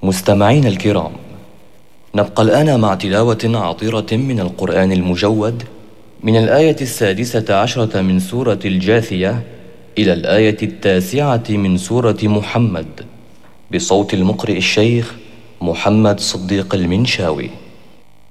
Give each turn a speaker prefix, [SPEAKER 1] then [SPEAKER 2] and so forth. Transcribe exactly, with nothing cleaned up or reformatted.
[SPEAKER 1] مستمعين الكرام، نبقى الآن مع تلاوة عطرة من القرآن المجود من الآية السادسة عشرة من سورة الجاثية إلى الآية التاسعة من سورة محمد، بصوت المقرئ الشيخ محمد صديق المنشاوي.